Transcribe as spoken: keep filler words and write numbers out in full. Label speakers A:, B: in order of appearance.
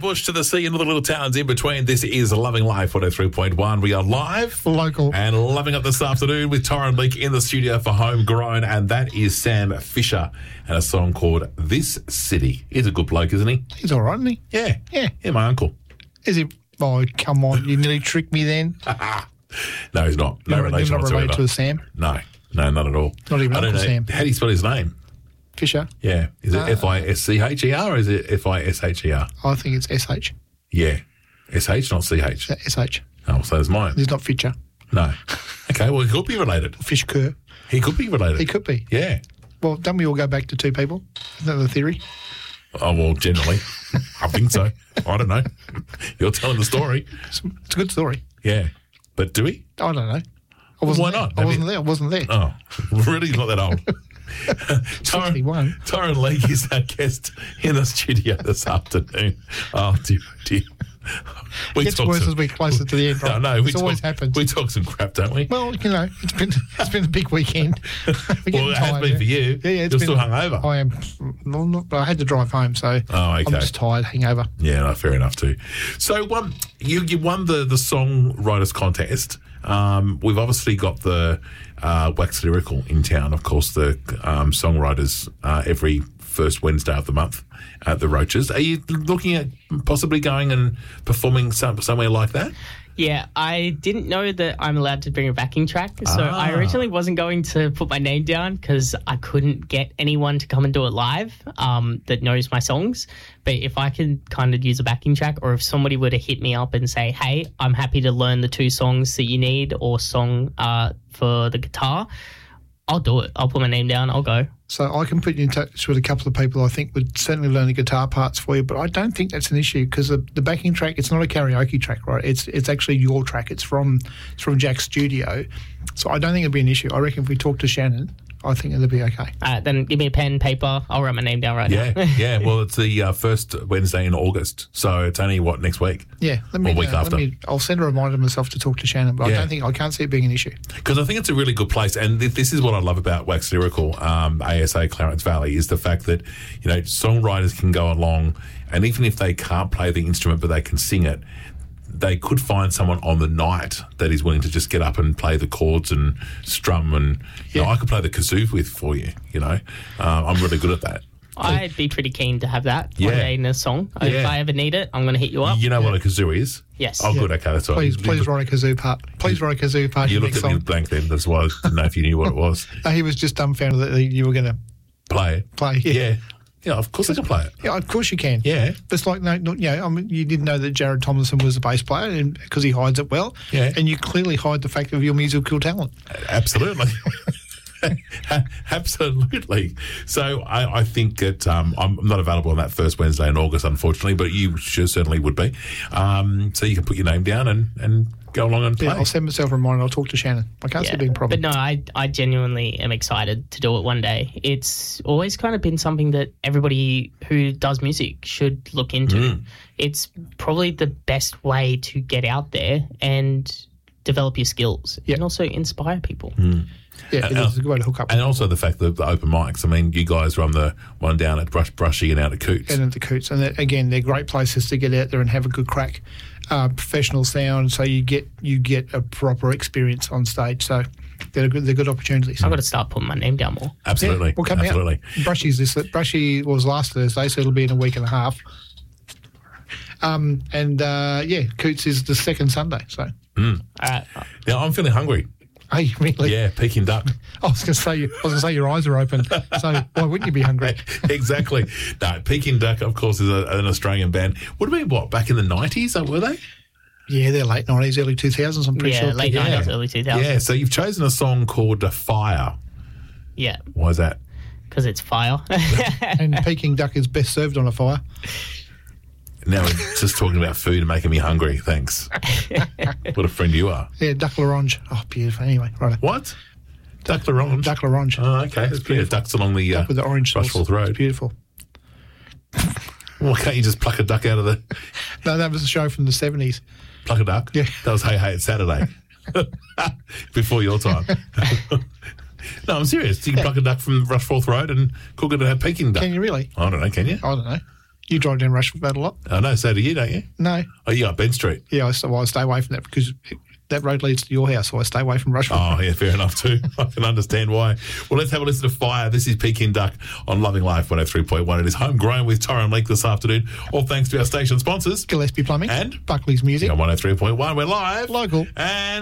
A: bush to the sea and all the little towns in between. This is Loving Life one oh three point one. We are live.
B: Local.
A: And loving it this afternoon with Torrin Leak in the studio for Homegrown. And that is Sam Fisher and a song called This City. He's a good bloke, isn't he?
B: He's all right, isn't he?
A: Yeah.
B: Yeah.
A: Yeah, my uncle.
B: Is he? Oh, come on. You nearly tricked me then.
A: No, he's not. No
B: You're,
A: relation
B: you're not
A: whatsoever.
B: related to a Sam?
A: No. No, not at all.
B: Not even
A: I don't
B: Uncle
A: know.
B: Sam.
A: How do you spell his name?
B: Fisher?
A: Yeah. Is it
B: Uh,
A: F I S C H E R or is it F I S H E R?
B: I think it's S H.
A: Yeah. S H, not C H.
B: S H.
A: Oh, so is mine.
B: He's not Fisher.
A: No. Okay, well, he could be related.
B: Fish Kerr.
A: He could be related.
B: He could be.
A: Yeah.
B: Well, don't we all go back to two people? Isn't that the theory?
A: Oh, well, generally. I think so. I don't know. You're telling the story.
B: It's, it's a good story.
A: Yeah. But do we?
B: I don't know. I wasn't
A: Why
B: there.
A: not?
B: I
A: Have
B: wasn't
A: you-
B: there. I wasn't there.
A: Oh, really? He's not that old.
B: sixty-one.
A: Torrin Leak is our guest in the studio this afternoon. Oh, dear, dear. We
B: Gets
A: talk
B: worse
A: some-
B: as we get closer to the end.
A: No,
B: Right?
A: no, we
B: This always
A: talk,
B: happens.
A: We talk some crap, don't we?
B: Well, you know, it's been it's been a big weekend. We're getting
A: Well, it has
B: tired,
A: been
B: yeah.
A: for you.
B: Yeah, yeah. It's
A: You're
B: been,
A: still hungover.
B: I am. Well, not, but I had to drive home, so
A: Oh, okay.
B: I'm just tired, hangover.
A: Yeah, no, fair enough too. So, um, you you won the the songwriters contest. Um, we've obviously got the uh, Wax Lyrical in town. Of course, the um, songwriters uh, every first Wednesday of the month at the Roaches. Are you looking at possibly going and performing some, somewhere like that?
C: Yeah, I didn't know that I'm allowed to bring a backing track, so
A: Ah.
C: I originally wasn't going to put my name down because I couldn't get anyone to come and do it live um, that knows my songs. But if I could kind of use a backing track, or if somebody were to hit me up and say, hey, I'm happy to learn the two songs that you need or song uh, for the guitar, I'll do it. I'll put my name down. I'll go.
B: So I can put you in touch with a couple of people I think would certainly learn the guitar parts for you, but I don't think that's an issue because the, the backing track, it's not a karaoke track, right? It's it's actually your track. It's from it's from Jack's studio. So I don't think it'd be an issue. I reckon if we talk to Shannon, I think it'll be okay.
C: Uh, then give me a pen, paper. I'll write my name down right
A: Yeah,
C: now.
A: yeah. Well, it's the uh, first Wednesday in August, so it's only what next week.
B: Yeah, let me,
A: Or week
B: uh,
A: after.
B: let me. I'll send a reminder myself to talk to Shannon, but
A: Yeah.
B: I don't think I can't see it being an issue.
A: Because I think it's a really good place, and th- this is what I love about Wax Lyrical, um, A S A Clarence Valley, is the fact that, you know, songwriters can go along, and even if they can't play the instrument but they can sing it, they could find someone on the night that is willing to just get up and play the chords and strum, and you know,
B: Yeah.
A: I could play the kazoo with for you. You know, um, I'm really good at that.
C: I'd be pretty keen to have that
A: Yeah.
C: one day in a song. If
A: Yeah.
C: I ever need it, I'm going to hit you up.
A: You know what a kazoo is?
C: Yes.
A: Oh,
C: Yeah.
A: good. Okay, that's all right.
B: Please,
A: You-
B: please
A: you,
B: write a kazoo part. Please write a kazoo part.
A: You
B: in the
A: looked
B: next
A: at me
B: song.
A: blank then. That's why I didn't know if you knew what it was.
B: No, he was just dumbfounded that you were going to
A: Play it.
B: play. Yeah.
A: Yeah. Yeah, of course I can play it.
B: Yeah, of course you can.
A: Yeah.
B: But it's like, no, no, you know, I mean, you didn't know that Jared Tomlinson was a bass player because he hides it well.
A: Yeah.
B: And you clearly hide the fact of your musical talent.
A: Absolutely. Absolutely. So I, I think that um, I'm not available on that first Wednesday in August, unfortunately, but you sure certainly would be. Um, so you can put your name down and, and go along and play.
B: Yeah, I'll send myself a reminder. I'll talk to Shannon. I can't see it being a problem.
C: But no, I, I genuinely am excited to do it one day. It's always kind of been something that everybody who does music should look into.
A: Mm.
C: It's probably the best way to get out there and develop your skills
B: Yeah.
C: and also inspire people.
B: yeah, it
A: uh,
B: is a good way to hook up.
A: And also the fact that the open mics. I mean, you guys run the one down at Brush Brushy and out at Coots.
B: And at the Coots. And that, again, they're great places to get out there and have a good crack. Uh, professional sound, so you get you get a proper experience on stage. So they're good, they're good opportunities.
C: I've got to start putting my name down more.
A: Absolutely.
B: Yeah, well, come
A: Absolutely.
B: out. Brushy's this. Brushy was last Thursday, so it'll be in a week and a half. Um, and uh, yeah, Coots is the second Sunday. So,
C: All right.
A: Now, I'm feeling hungry.
B: hey, really?
A: Yeah, Peking duck.
B: I was going to say, you, I was going to say your eyes are open. So why wouldn't you be hungry?
A: Exactly. No, Peking duck, of course, is a, an Australian band. Would have been, what, back in the nineties, were they?
B: Yeah, they're late nineties, early two thousands. I'm pretty
C: Yeah,
B: sure.
C: late
A: Yeah.
C: nineties, early two thousands.
A: Yeah, so you've chosen a song called Fire.
C: Yeah,
A: Why is that?
C: because it's fire.
B: And Peking duck is best served on a fire.
A: Now we're just talking about food and making me hungry. Thanks. What a friend you are.
B: Yeah, duck l'orange. Oh, beautiful. Anyway, right.
A: What? Duck l'orange?
B: Duck l'orange.
A: Oh, okay. There's plenty of ducks along the uh,
B: Duck with the orange sauce.
A: Rushforth Road.
B: It's beautiful.
A: Why can't you just pluck a duck out of the...
B: No, that was a show from the seventies.
A: Pluck a duck?
B: Yeah.
A: That was Hey Hey It's Saturday. Before your time. No, I'm serious. You can pluck a duck from Rushforth Road and cook it and have Peking duck.
B: Can you really?
A: I don't know, can you?
B: I don't know. You drive down Rushford Road a lot?
A: I know, so do you, don't you?
B: No.
A: Oh, you got Ben Street.
B: Yeah, I, well, I stay away from that because that road leads to your house, so I stay away from Rushford.
A: Oh, yeah, fair enough too. I can understand why. Well, let's have a listen to Fire. This is Peking Duck on Loving Life one oh three point one. It is homegrown with Torren Lake this afternoon. All thanks to our station sponsors.
B: Gillespie Plumbing.
A: And
B: Buckley's Music.
A: on one oh three point one, we're live.
B: Local.
A: And